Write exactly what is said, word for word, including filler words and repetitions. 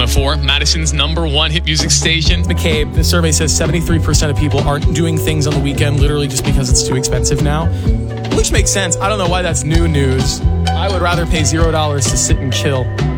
oh four, Madison's number one hit music station. McCabe, the survey says seventy-three percent of people aren't doing things on the weekend literally just because it's too expensive now. Which makes sense. I don't know why that's new news. I would rather pay zero dollars to sit and chill.